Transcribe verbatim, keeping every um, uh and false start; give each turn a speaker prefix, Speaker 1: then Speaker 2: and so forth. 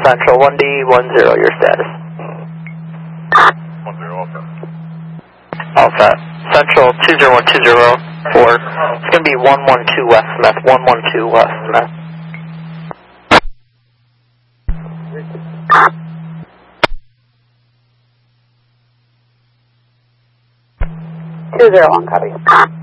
Speaker 1: Central, one D one zero, your status.
Speaker 2: one zero, all set.
Speaker 1: All set. Central two zero one two zero four. It's going to be one one two West Smith, one one two West Smith.
Speaker 3: two zero one, copy.